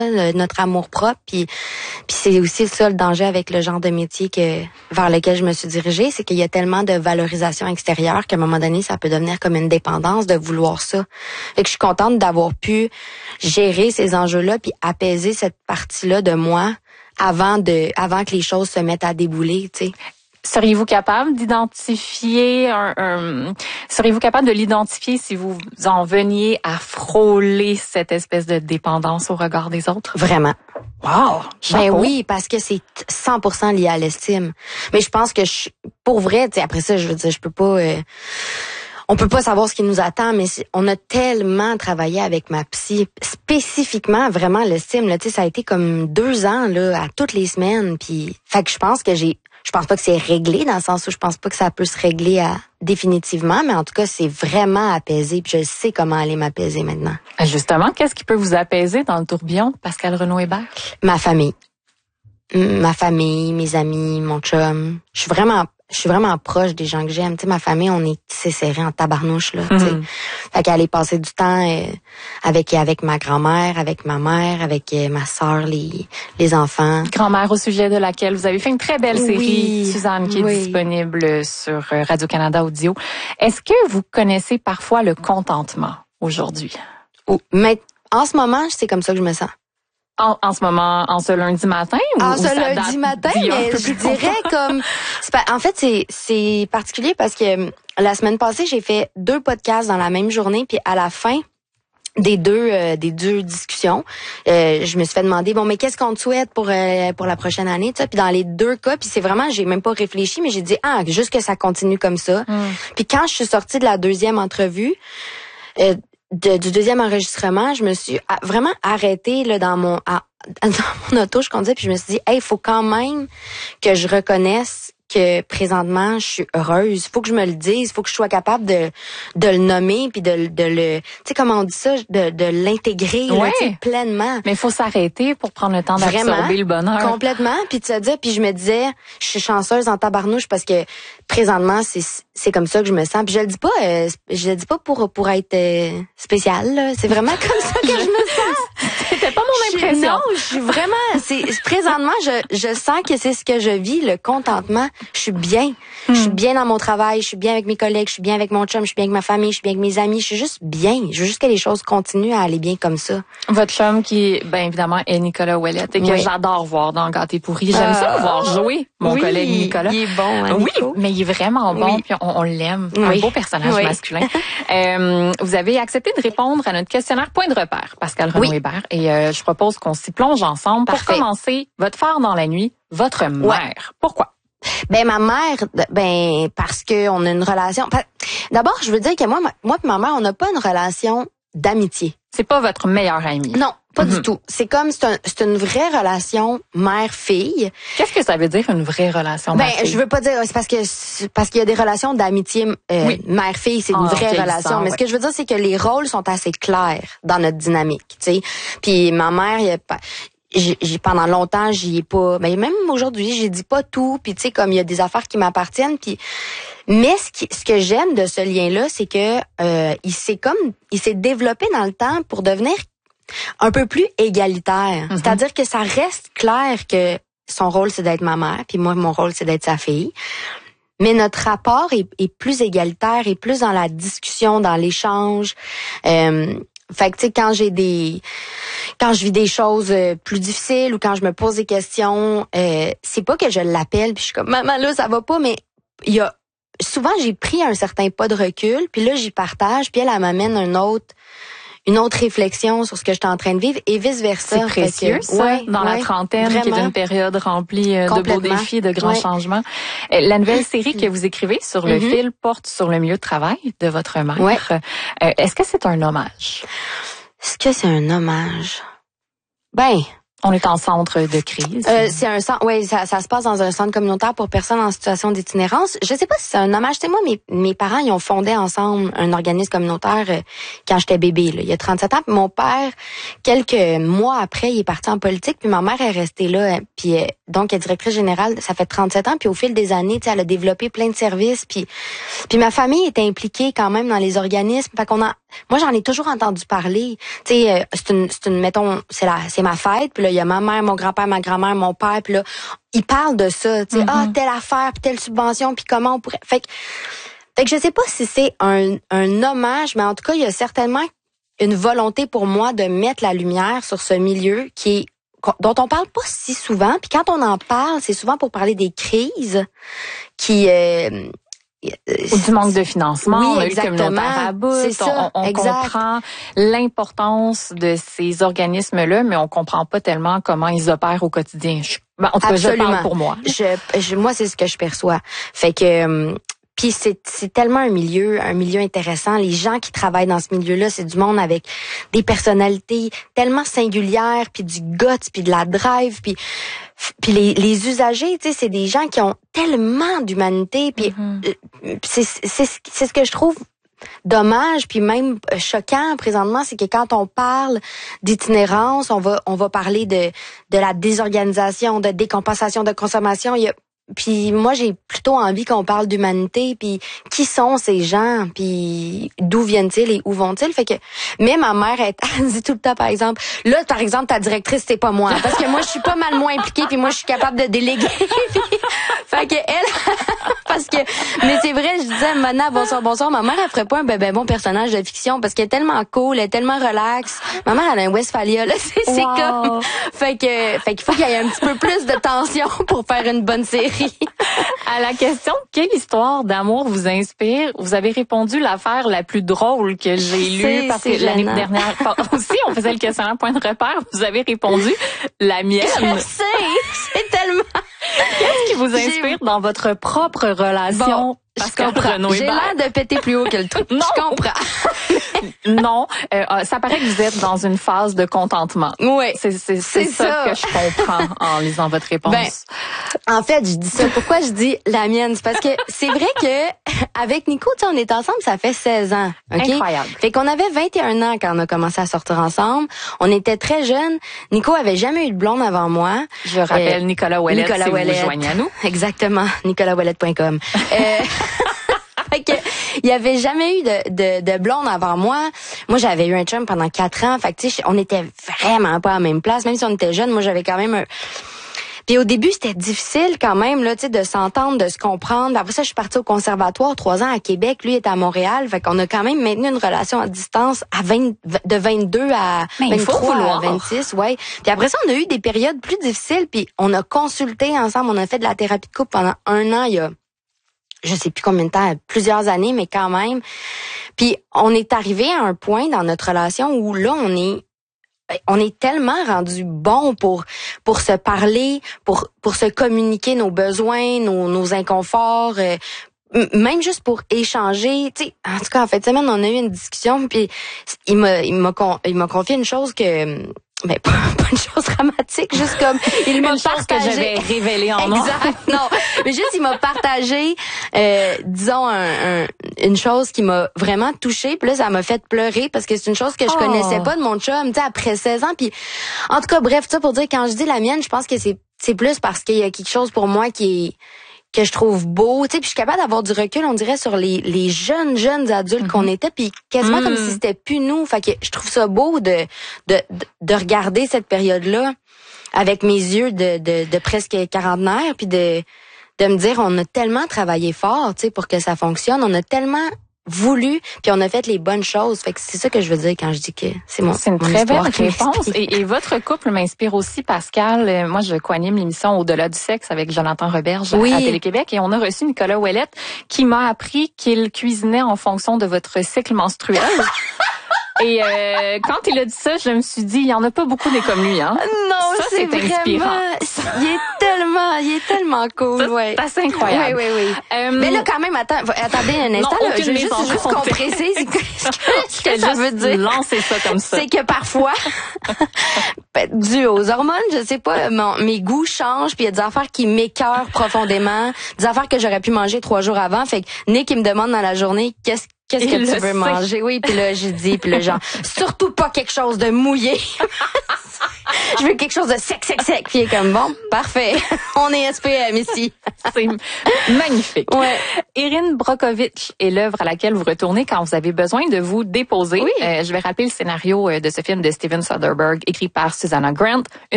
notre amour-propre. Puis c'est aussi ça le danger avec le genre de métier vers lequel je me suis dirigée, c'est qu'il y a tellement de valorisation extérieure qu'à un moment donné, ça peut devenir comme une dépendance de vouloir ça. Fait que je suis contente d'avoir pu gérer ces enjeux-là puis apaiser cette partie-là de moi avant que les choses se mettent à débouler, tu sais. Seriez-vous capable d'identifier seriez-vous capable de l'identifier si vous en veniez à frôler cette espèce de dépendance au regard des autres? Vraiment. Wow! Ben oui, parce que c'est 100% lié à l'estime. Mais je pense que pour vrai, tu sais, après ça, je veux dire, je peux pas... on peut pas savoir ce qui nous attend, mais on a tellement travaillé avec ma psy, spécifiquement vraiment l'estime. Là, tu sais, ça a été comme 2 ans là, à toutes les semaines. Puis, fait que je pense pas que c'est réglé dans le sens où je pense pas que ça peut se régler définitivement, mais en tout cas, c'est vraiment apaisé. Puis je sais comment aller m'apaiser maintenant. Justement, qu'est-ce qui peut vous apaiser dans le tourbillon de Pascale Renaud-Hébert? Ma famille, mes amis, mon chum. Je suis vraiment proche des gens que j'aime. Tu sais, ma famille, on est tissé serré en tabarnouche, là, tu sais. Fait qu'aller passer du temps avec ma grand-mère, avec ma mère, avec ma sœur, les enfants. Grand-mère au sujet de laquelle vous avez fait une très belle série, Suzanne, qui est disponible sur Radio-Canada Audio. Est-ce que vous connaissez parfois le contentement aujourd'hui? Mais en ce moment, c'est comme ça que je me sens. En ce moment, en ce lundi matin? En ce lundi matin, mais je dirais comme... En fait, c'est particulier parce que la semaine passée, j'ai fait 2 podcasts dans la même journée, puis à la fin des deux discussions, je me suis fait demander, bon, mais qu'est-ce qu'on te souhaite pour la prochaine année, tu sais? Puis dans les 2 cas, puis c'est vraiment, j'ai même pas réfléchi, mais j'ai dit, juste que ça continue comme ça. Puis quand je suis sortie de la 2e entrevue, du 2e enregistrement, je me suis vraiment arrêtée là dans mon auto, je conduisais, puis je me suis dit, hey, il faut quand même que je reconnaisse que présentement je suis heureuse. Faut que je me le dise, faut que je sois capable de le nommer puis de le, tu sais comment on dit ça, de l'intégrer là, pleinement. Mais il faut s'arrêter pour prendre le temps d'absorber le bonheur. Complètement, puis tu sais, puis je me disais, je suis chanceuse en tabarnouche parce que présentement c'est comme ça que je me sens. Puis je le dis pas pour être spécial là, c'est vraiment comme ça que je me sens. C'était pas mon impression. Non, je suis vraiment, présentement je sens que c'est ce que je vis, le contentement. Je suis bien. Je suis bien dans mon travail, je suis bien avec mes collègues, je suis bien avec mon chum, je suis bien avec ma famille, je suis bien avec mes amis, je suis juste bien. Je veux juste que les choses continuent à aller bien comme ça. Votre chum qui, bien évidemment, est Nicolas Ouellette et que j'adore voir dans Gâté pourri. J'aime ça le voir jouer, mon collègue Nicolas. Il est bon, hein, Nico? Mais il est vraiment bon, puis on l'aime. Un beau personnage masculin. Vous avez accepté de répondre à notre questionnaire Point de repère, Pascale Renaud-Hébert, et je propose qu'on s'y plonge ensemble. Parfait. Pour commencer, votre phare dans la nuit, votre mère. Pourquoi? Ben ma mère, parce que on a une relation. D'abord, je veux dire que moi et ma mère, on n'a pas une relation d'amitié. C'est pas votre meilleure amie. Non, pas du tout. C'est comme c'est une vraie relation mère-fille. Qu'est-ce que ça veut dire une vraie relation mère-fille? Je veux pas dire c'est parce qu'il y a des relations d'amitié mère-fille, c'est une vraie relation. Mais ce que je veux dire, c'est que les rôles sont assez clairs dans notre dynamique, tu sais. Puis ma mère, pendant longtemps, j'y ai pas, mais même aujourd'hui, j'ai dit pas tout, puis tu sais comme il y a des affaires qui m'appartiennent, puis mais ce que j'aime de ce lien-là, c'est que il s'est développé dans le temps pour devenir un peu plus égalitaire. C'est-à-dire que ça reste clair que son rôle c'est d'être ma mère, puis moi mon rôle c'est d'être sa fille. Mais notre rapport est plus égalitaire et plus dans la discussion, dans l'échange. Fait que tu sais quand je vis des choses plus difficiles ou quand je me pose des questions, c'est pas que je l'appelle puis je suis comme maman là ça va pas, mais souvent j'ai pris un certain pas de recul puis là j'y partage puis elle m'amène une autre réflexion sur ce que j'étais en train de vivre et vice versa. C'est précieux ça dans la trentaine vraiment. Qui est une période remplie de beaux défis, de grands changements. La nouvelle série que vous écrivez sur le fil porte sur le milieu de travail de votre mère. Est-ce que c'est un hommage? Est-ce que c'est un hommage? On est en centre de crise. C'est un centre, oui, ça se passe dans un centre communautaire pour personnes en situation d'itinérance. Je sais pas si c'est un hommage. Tu sais, moi, mes parents, ils ont fondé ensemble un organisme communautaire quand j'étais bébé, là, il y a 37 ans. Puis mon père, quelques mois après, il est parti en politique. Puis ma mère est restée là. Puis donc, elle est directrice générale. Ça fait 37 ans. Puis au fil des années, tu sais, elle a développé plein de services. Puis ma famille était impliquée quand même dans les organismes. Fait moi, j'en ai toujours entendu parler. Tu sais, mettons, c'est ma fête. Puis là, il y a ma mère, mon grand-père, ma grand-mère, mon père. Puis là, ils parlent de ça. Tu sais, telle affaire, puis telle subvention, puis comment on pourrait. Fait que je sais pas si c'est un hommage, mais en tout cas, il y a certainement une volonté pour moi de mettre la lumière sur ce milieu dont on parle pas si souvent. Puis quand on en parle, c'est souvent pour parler des crises qui ou du manque de financement, oui, on a eu le communautaire à bout, on comprend l'importance de ces organismes-là, mais on comprend pas tellement comment ils opèrent au quotidien. En tout cas, je parle pour moi. Moi, c'est ce que je perçois. Fait que puis c'est tellement un milieu intéressant. Les gens qui travaillent dans ce milieu-là, c'est du monde avec des personnalités tellement singulières, puis du guts, puis de la drive, puis les usagers, tu sais, c'est des gens qui ont tellement d'humanité, puis c'est ce que je trouve dommage, puis même choquant présentement, c'est que quand on parle d'itinérance, on va parler de la désorganisation, de décompensation de consommation. Puis moi, j'ai plutôt envie qu'on parle d'humanité, puis qui sont ces gens, puis d'où viennent-ils et où vont-ils. Fait que, mais ma mère, elle dit tout le temps, par exemple, ta directrice, c'est pas moi, parce que moi, je suis pas mal moins impliquée, puis moi, je suis capable de déléguer. Fait que elle, parce que, mais c'est vrai, je disais, Mona, bonsoir, ma mère, elle ferait pas un bon personnage de fiction, parce qu'elle est tellement cool, elle est tellement relax. Ma mère, elle a un Westphalia, là, c'est comme, fait qu'il faut qu'il y ait un petit peu plus de tension pour faire une bonne série. À la question « Quelle histoire d'amour vous inspire ?» vous avez répondu l'affaire la plus drôle que j'ai lue parce que l'année dernière aussi, on faisait le questionnaire point de repère. Vous avez répondu la mienne. Je sais, c'est tellement... Qu'est-ce qui vous inspire dans votre propre relation? Parce que j'ai l'air de péter plus haut que le tout. Non. Je comprends. Non, ça paraît que vous êtes dans une phase de contentement. Oui. C'est ça que je comprends en lisant votre réponse. En fait, je dis ça. Pourquoi je dis la mienne? C'est parce que c'est vrai que avec Nico, tu sais, on est ensemble, ça fait 16 ans. Okay? Incroyable. Fait qu'on avait 21 ans quand on a commencé à sortir ensemble. On était très jeunes. Nico avait jamais eu de blonde avant moi. Je rappelle Nicolas Ouellette, si vous vous joignez à nous. Exactement. NicolasOuellette.com. Fait que, il y avait jamais eu de blonde avant moi. Moi, j'avais eu un chum pendant 4 ans. Fait que, tu sais, on était vraiment pas à la même place. Même si on était jeunes, moi, j'avais quand même Puis au début, c'était difficile quand même, là, tu sais, de s'entendre, de se comprendre. Après ça, je suis partie au conservatoire 3 ans à Québec. Lui était à Montréal. Fait qu'on a quand même maintenu une relation à distance de 22 à 23 à 26, ouais. Puis après ça, on a eu des périodes plus difficiles. Puis on a consulté ensemble. On a fait de la thérapie de couple pendant 1 an. Il y a je sais plus combien de temps, plusieurs années, mais quand même. Puis on est arrivé à un point dans notre relation où là, on est tellement rendu bon pour se parler, pour se communiquer nos besoins, nos inconforts, même juste pour échanger. Tu sais, en tout cas, en fin de semaine, on a eu une discussion, puis il m'a confié une chose que mais pas une chose dramatique, juste comme il m'a partagé que j'avais révélé en nom. Exact. Non, mais juste il m'a partagé disons une chose qui m'a vraiment touchée, puis là ça m'a fait pleurer parce que c'est une chose que je connaissais pas de mon chum, tu sais, après 16 ans, puis en tout cas bref, ça pour dire, quand je dis la mienne, je pense que c'est plus parce qu'il y a quelque chose pour moi que je trouve beau, tu sais, puis je suis capable d'avoir du recul, on dirait, sur les jeunes adultes qu'on était, puis quasiment comme si c'était plus nous. Fait que je trouve ça beau de regarder cette période-là avec mes yeux de presque quarantenaire, puis de me dire, on a tellement travaillé fort, tu sais, pour que ça fonctionne, on a tellement voulu, puis on a fait les bonnes choses. Fait que c'est ça que je veux dire quand je dis que c'est une très belle réponse. Et votre couple m'inspire aussi, Pascal. Moi, je co-anime l'émission Au-delà du sexe avec Jonathan Roberge à Télé-Québec, et on a reçu Nicolas Ouellette qui m'a appris qu'il cuisinait en fonction de votre cycle menstruel. Et quand il a dit ça, je me suis dit, il y en a pas beaucoup des comme lui, hein. Non, ça, c'est inspirant. Il est il est tellement cool, ouais. C'est assez incroyable. Oui. Mais là, quand même, attendez un instant, non, là, je veux juste qu'on précise ce que ça veut dire. Lancer ça comme ça. C'est que parfois, dû aux hormones, je sais pas, mes goûts changent, puis il y a des affaires qui m'écœurent profondément, des affaires que j'aurais pu manger 3 jours avant. Fait que Nick, il me demande dans la journée, qu'est-ce que tu veux manger? Oui, puis là, j'ai dit, puis là, genre, surtout pas quelque chose de mouillé. Je veux quelque chose de sec. Puis il est comme, bon, parfait. On est SPM ici. C'est magnifique. Ouais. Erin Brockovich est l'œuvre à laquelle vous retournez quand vous avez besoin de vous déposer. Oui. Je vais rappeler le scénario de ce film de Steven Soderbergh, écrit par Susanna Grant.